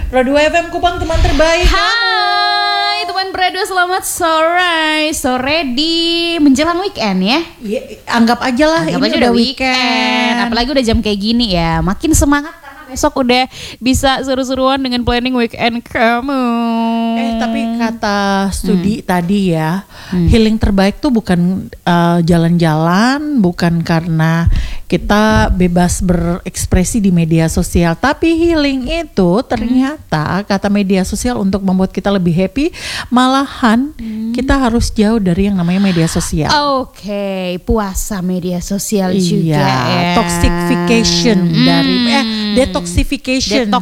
Radio FM Kupang, teman terbaik. Hai teman Radio, selamat sore di menjelang weekend ya. Ya, anggap aja lah, Anggap ini aja udah weekend. Apalagi udah jam kayak gini ya, makin semangat karena besok udah bisa seru-seruan dengan planning weekend kamu. Tapi kata studi tadi ya, healing terbaik tuh bukan jalan-jalan, bukan karena kita bebas berekspresi di media sosial, tapi healing itu ternyata kata media sosial untuk membuat kita lebih happy, malahan kita harus jauh dari yang namanya media sosial. Oke, puasa media sosial juga Iya, ya. toxification dari detoxification.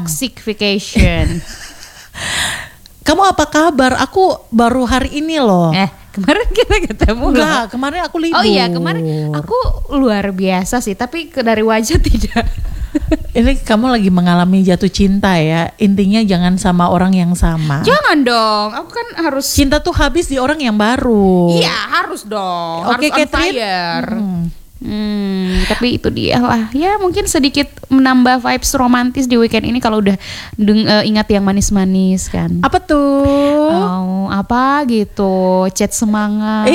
Kamu apa kabar? Aku baru hari ini loh. Kemarin kita ketemu. Enggak, kemarin aku libur. Oh iya, kemarin aku luar biasa sih, tapi dari wajah tidak. Ini kamu lagi mengalami jatuh cinta ya. Intinya jangan sama orang yang sama. Jangan dong, aku kan harus. Cinta tuh habis di orang yang baru. Iya, harus dong. Oke, harus on Catherine. fire. Tapi itu dia lah. Ya mungkin sedikit menambah vibes romantis di weekend ini kalau udah ingat yang manis-manis kan. Apa tuh? Oh, apa gitu, chat semangat.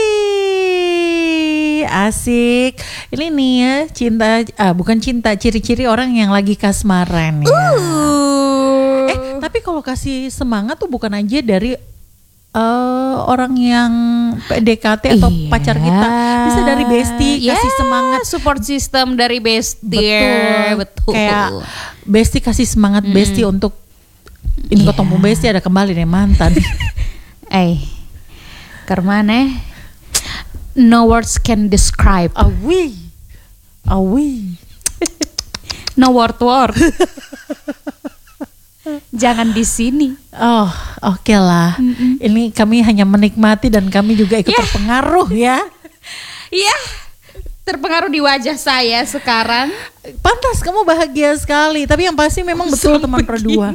Asik. Ini nih ya cinta, bukan cinta, ciri-ciri orang yang lagi kasmaran ya. Tapi kalau kasih semangat tuh bukan aja dari orang yang PDKT atau pacar kita, bisa dari bestie kasih semangat, support system dari bestie. Betul. Kayak bestie kasih semangat bestie untuk ini ketemu bestie ada kembali nih mantan. Karena no words can describe. Awi. No word. Jangan di sini. Oh, oke lah. Ini kami hanya menikmati dan kami juga ikut terpengaruh ya. Iya. Terpengaruh di wajah saya sekarang. Pantas kamu bahagia sekali. Tapi yang pasti memang betul teman Perdua.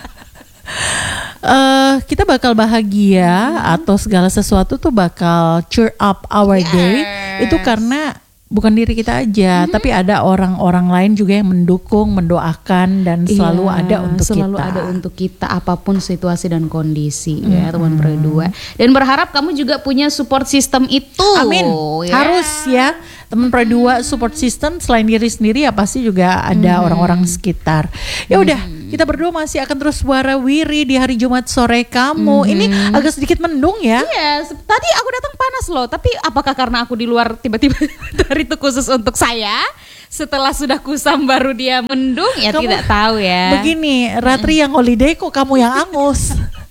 Kita bakal bahagia atau segala sesuatu tuh bakal cheer up our day. Itu karena bukan diri kita aja, tapi ada orang-orang lain juga yang mendukung, mendoakan dan selalu ada untuk selalu kita. ada untuk kita apapun situasi dan kondisi ya teman Perdua. Dan berharap kamu juga punya support system itu. Amin. Harus ya. Teman Perdua support system selain diri sendiri ya pasti juga ada orang-orang sekitar. Ya udah, kita berdua masih akan terus warawiri di hari Jumat sore kamu. Ini agak sedikit mendung ya. Iya, tadi aku datang panas loh. Tapi apakah karena aku di luar tiba-tiba dari itu khusus untuk saya? Setelah sudah kusam baru dia mendung ya, kamu tidak tahu ya. Begini, Ratri yang holiday kok kamu yang angus.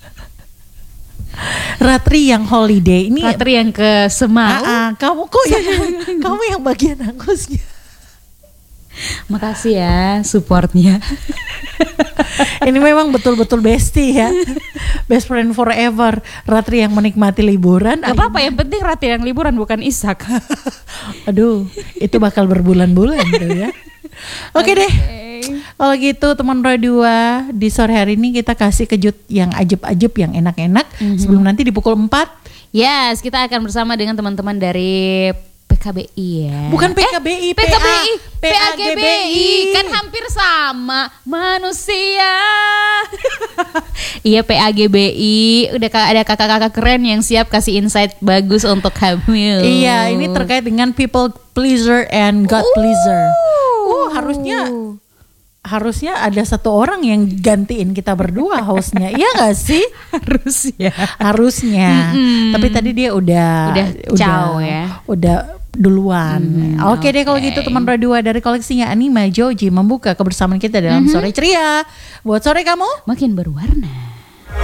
Ratri yang holiday ini. Ratri yang ke Semau. Kamu kok kamu yang bagian angusnya. Makasih ya supportnya. Ini memang betul-betul bestie ya. Best friend forever. Ratri yang menikmati liburan. Gak apa-apa, yang penting Ratri yang liburan bukan Ishak. Aduh, itu bakal berbulan-bulan tuh ya. Oke deh. Kalau gitu teman Perdua, di sore hari ini kita kasih kejut yang ajeb-ajeb, yang enak-enak sebelum nanti di pukul 4. Yes, kita akan bersama dengan teman-teman dari PKBI ya. Bukan PKBI, PAGBI kan hampir sama manusia. Iya, PAGBI. Udah ada kakak-kakak keren yang siap kasih insight bagus untuk kamu. Iya, ini terkait dengan people pleaser and God pleaser. Harusnya ada satu orang yang gantiin kita berdua hostnya, iya nggak sih? Harusnya. Tapi tadi dia udah duluan. Oke deh kalau gitu teman Perdua, dari koleksinya Anima Joji membuka kebersamaan kita dalam sore ceria buat sore kamu makin berwarna.